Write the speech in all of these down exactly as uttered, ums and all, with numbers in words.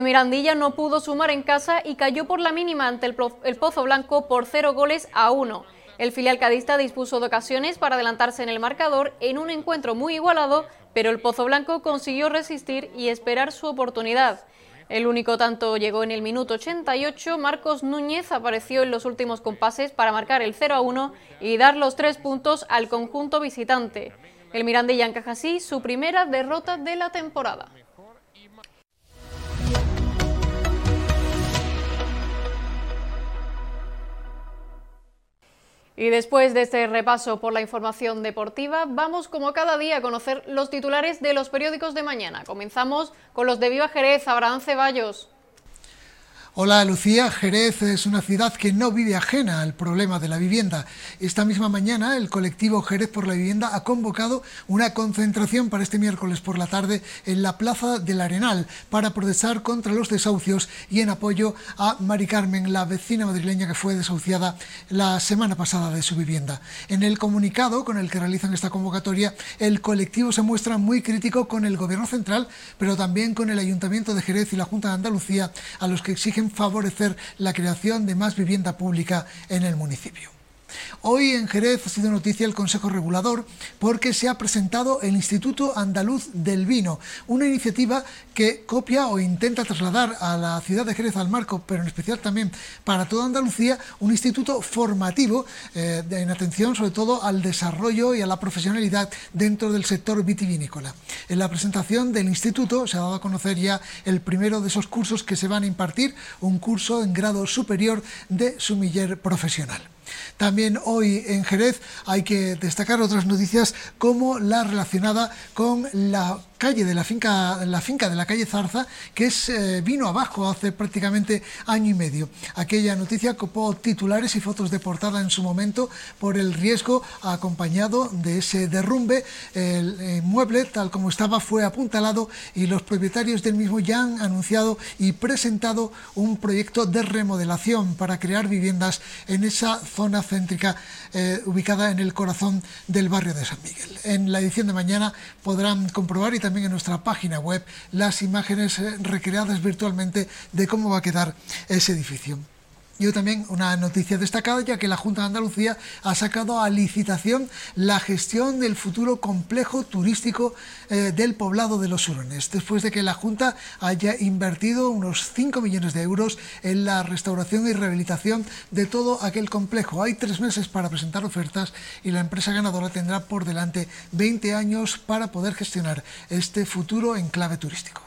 Mirandilla no pudo sumar en casa y cayó por la mínima ante el, el Pozo Blanco por cero goles a uno. El filial cadista dispuso de ocasiones para adelantarse en el marcador en un encuentro muy igualado, pero el Pozo Blanco consiguió resistir y esperar su oportunidad. El único tanto llegó en el minuto ochenta y ocho, Marcos Núñez apareció en los últimos compases para marcar el cero a uno y dar los tres puntos al conjunto visitante. El Mirandilla encaja así su primera derrota de la temporada. Y después de este repaso por la información deportiva, vamos como cada día a conocer los titulares de los periódicos de mañana. Comenzamos con los de Viva Jerez, Abraham Ceballos. Hola Lucía, Jerez es una ciudad que no vive ajena al problema de la vivienda. Esta misma mañana el colectivo Jerez por la Vivienda ha convocado una concentración para este miércoles por la tarde en la Plaza del Arenal para protestar contra los desahucios y en apoyo a Mari Carmen, la vecina madrileña que fue desahuciada la semana pasada de su vivienda. En el comunicado con el que realizan esta convocatoria, el colectivo se muestra muy crítico con el Gobierno central, pero también con el Ayuntamiento de Jerez y la Junta de Andalucía, a los que exigen favorecer la creación de más vivienda pública en el municipio. Hoy en Jerez ha sido noticia el Consejo Regulador porque se ha presentado el Instituto Andaluz del Vino, una iniciativa que copia o intenta trasladar a la ciudad de Jerez al marco, pero en especial también para toda Andalucía, un instituto formativo eh, en atención sobre todo al desarrollo y a la profesionalidad dentro del sector vitivinícola. En la presentación del instituto se ha dado a conocer ya el primero de esos cursos que se van a impartir, un curso en grado superior de sumiller profesional. También hoy en Jerez hay que destacar otras noticias como la relacionada con la calle de la finca, la finca de la calle Zarza, que es, eh, vino abajo hace prácticamente año y medio. Aquella noticia copó titulares y fotos de portada en su momento por el riesgo acompañado de ese derrumbe. El inmueble, tal como estaba, fue apuntalado y los propietarios del mismo ya han anunciado y presentado un proyecto de remodelación para crear viviendas en esa zona céntrica eh, ubicada en el corazón del barrio de San Miguel. En la edición de mañana podrán comprobar y también también en nuestra página web las imágenes recreadas virtualmente de cómo va a quedar ese edificio. Y hoy también una noticia destacada, ya que la Junta de Andalucía ha sacado a licitación la gestión del futuro complejo turístico eh, del poblado de Los Hurones, después de que la Junta haya invertido unos cinco millones de euros en la restauración y rehabilitación de todo aquel complejo. Hay tres meses para presentar ofertas y la empresa ganadora tendrá por delante veinte años para poder gestionar este futuro enclave turístico.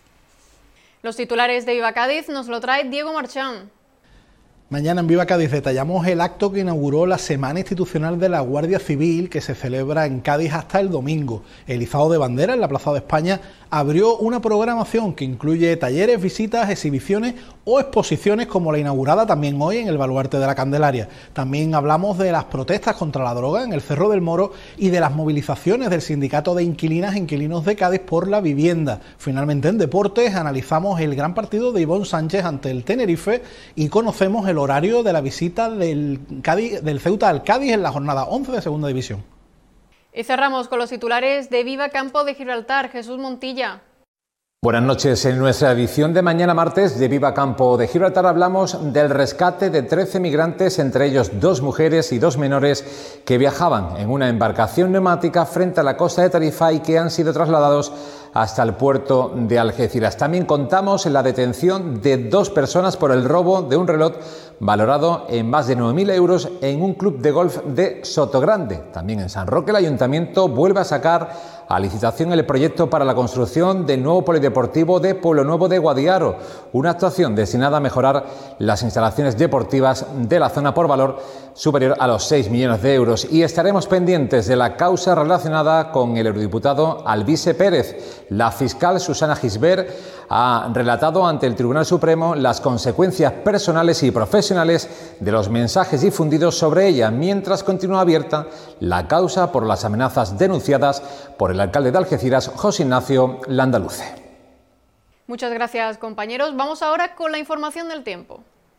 Los titulares de Viva Cádiz nos lo trae Diego Marchán. Mañana en Viva Cádiz detallamos el acto que inauguró la Semana Institucional de la Guardia Civil, que se celebra en Cádiz hasta el domingo. El izado de bandera en la Plaza de España abrió una programación que incluye talleres, visitas, exhibiciones o exposiciones como la inaugurada también hoy en el Baluarte de la Candelaria. También hablamos de las protestas contra la droga en el Cerro del Moro y de las movilizaciones del Sindicato de Inquilinas e Inquilinos de Cádiz por la vivienda. Finalmente en deportes analizamos el gran partido de Ivonne Sánchez ante el Tenerife y conocemos el horario de la visita del, Cádiz, del Ceuta al Cádiz en la jornada once de Segunda División. Y cerramos con los titulares de Viva Campo de Gibraltar. Jesús Montilla. Buenas noches. En nuestra edición de mañana martes de Viva Campo de Gibraltar hablamos del rescate de trece migrantes, entre ellos dos mujeres y dos menores que viajaban en una embarcación neumática frente a la costa de Tarifa y que han sido trasladados hasta el puerto de Algeciras. También contamos en la detención de dos personas por el robo de un reloj valorado en más de nueve mil euros en un club de golf de Sotogrande. También en San Roque el Ayuntamiento vuelve a sacar a licitación el proyecto para la construcción del nuevo polideportivo de Pueblo Nuevo de Guadiaro, una actuación destinada a mejorar las instalaciones deportivas de la zona por valor superior a los seis millones de euros. Y estaremos pendientes de la causa relacionada con el eurodiputado Alvise Pérez. La fiscal Susana Gisbert ha relatado ante el Tribunal Supremo las consecuencias personales y profesionales de los mensajes difundidos sobre ella, mientras continúa abierta la causa por las amenazas denunciadas por el alcalde de Algeciras, José Ignacio Landaluce. Muchas gracias, compañeros. Vamos ahora con la información del tiempo.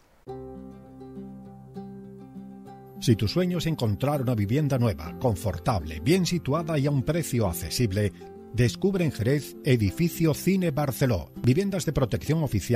Si tu sueño es encontrar una vivienda nueva, confortable, bien situada y a un precio accesible, Descubre en Jerez Edificio Cine Barceló. Viviendas de protección oficial